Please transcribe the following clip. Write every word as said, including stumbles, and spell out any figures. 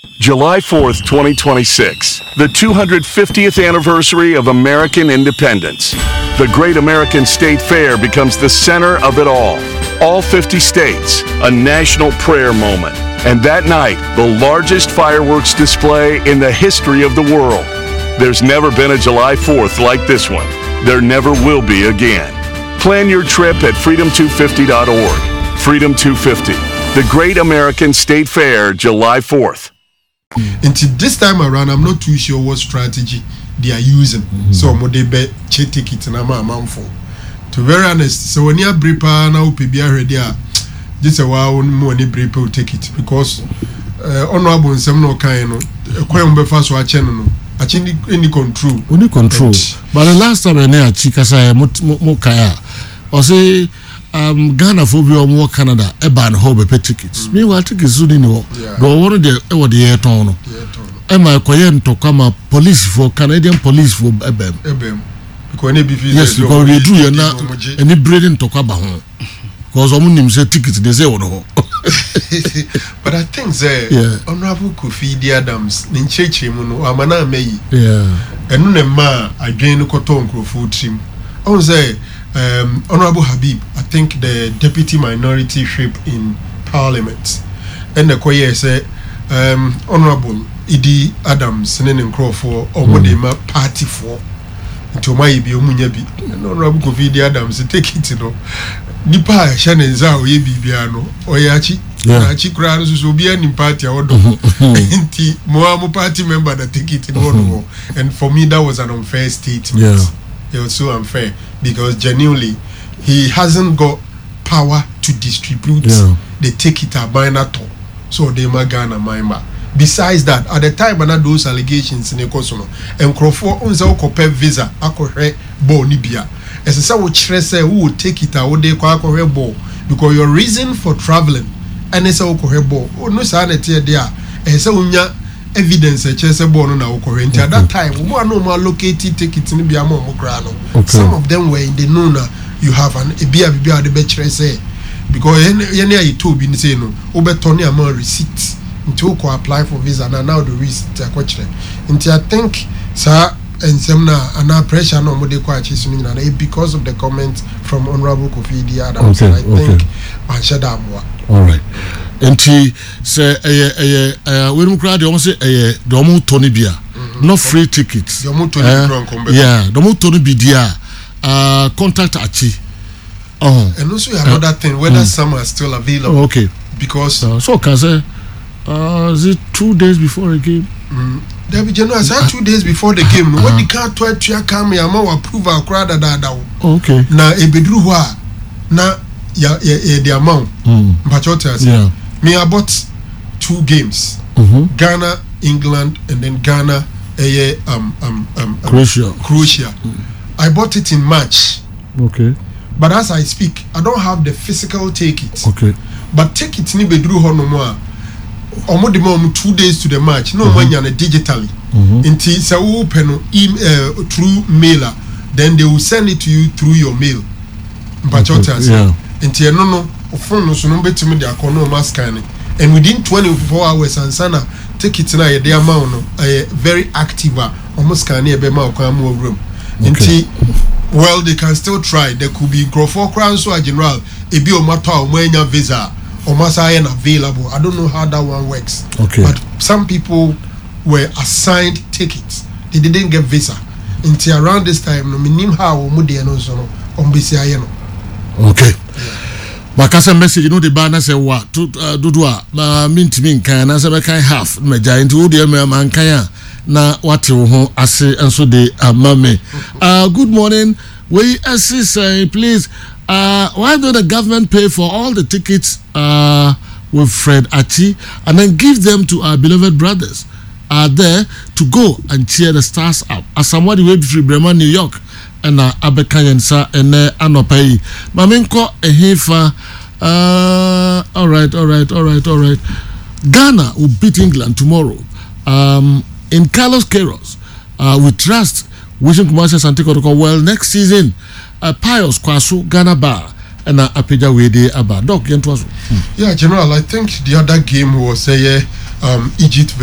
July fourth, twenty twenty-six, the two hundred fiftieth anniversary of American independence. The Great American State Fair becomes the center of it all. All fifty states, a national prayer moment. And that night, the largest fireworks display in the history of the world. There's never been a July fourth like this one. There never will be again. Plan your trip at freedom two fifty dot org. Freedom two fifty, the Great American State Fair, July fourth. Until this time around, I'm not too sure what strategy they are using. Mm-hmm. So, mo de bet check ticket na ma amount for. To be very honest, so when you are bripa na upi already, this is why mo ni bripa will take it because honorable nsem no kan no kwen mbe fa so a chen no a chen any control. Only control. But the last time I na chika say mo mo kaya, o say um Ghana for be more Canada e ban ho be tickets. Me wa tickets so ni no. Do one dey e wo dey ton no. E ma koye ntokwa ma police for Canadian police for ebem. Ebem. Because any beef yes, because we do na any breeding ntokwa ba ho. Because omo nim say tickets they say no. But I think say yeah. Honorable Kofi D. Adams ni ncheche mu no amana meyi. Yeah. Enu ne ma adwen no koto nkrofo trim. I would say Um, Honorable Habib, I think the deputy minority whip in Parliament, and the Koye say, um, Honorable Idi Adams, and then Crawford, or what they ma party for, to my be Omunyabi, and Honorable Kofi Adams, take it, you know. Nipa Shannon Zao, ye Bibiano, Oyachi, Yachi Crowns will be any party or do. Moamo party member that take it in one. And for me, that was an unfair statement. Yeah. It was so unfair because genuinely he hasn't got power to distribute yeah. the ticket at Binato. So they magana maima. Besides that, at the time when those allegations in the Kosovo and Crawford on the Cope visa, Akohe Bonibia. As a say who would take it out they call ball because your reason for traveling and it's a ball. Oh no sanity there. And so evidence a chese born na occurrent at that time we are no more located tickets in the Biamo Mokrano. Some of them were in the Nuna. You have an Ebia Bia the Betcher say because any I told you say no over Tony amount receipt until apply for visa and now the receipt a question. Until I think sir and Semna and our pressure no more because of the comments from Honorable Kofi D. Adams. Okay, I think okay. Manshadamwa. All right. Enti say eh eh eh we don't crowd almost say eh domo Tony Bia no free tickets domo Tony uh, yeah domo Tony Bia uh contact Achi oh and also another uh, thing whether mm. some are still available oh, okay because uh, so can say uh is it two days before the game mm. there be general say two days before the game uh, when the car to to come here am approve our crowd that that okay na ebedru ho a na ya ya the amount mm. yeah me I bought two games, mm-hmm. Ghana, England, and then Ghana, uh, um, um, um, Croatia. Croatia. Mm. I bought it in March. Okay. But as I speak, I don't have the physical ticket. Okay. But ticket ni bedru ho no more. Omo de mom two days to the match. No one mm-hmm. digitally. Mm-hmm. Until say open uh, through mailer, then they will send it to you through your mail. Okay. Yeah. Until no no. Phone no so no betimi de akono ma scan and within twenty-four hours and sana take it na the amount no uh, very active almost scan e be ma okwan mo room until well they can still try there could be grofo crown so a general e be o matter o anya visa o masa yen available. I don't know how that one works. Okay. But some people were assigned tickets, they didn't get visa until around this time no minim how o mo de no so no on bisi aye no. Okay. Bakasa message no the banner say what to dudua na mintimi nkan na say be kan half me giant wo de me man kan na wate wo ho ase enso de amame. Uh good morning. We assist say please uh why don't the government pay for all the tickets uh with Fred Achi and then give them to our beloved brothers are there to go and cheer the Stars up as somebody way free Bremen New York and uh, Abekanyensa and uh, Anopai. Mamenko Ehefa. Uh, all right, all right, all right, all right. Ghana will beat England tomorrow. Um, in Carlos Queiroz, uh, we trust. Wishing Kumasi Santiko to go well next season. Uh, Pius Kwasu Ghana Bar and uh, Apeja Wede Aba. Doc, yeah, General. I think the other game was uh, um, Egypt.